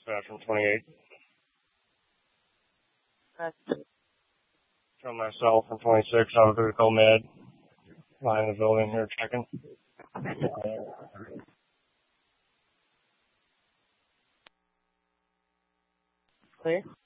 Bathroom 28. Correct. Show myself from 26. I was with Med. Behind the building here checking. Clear?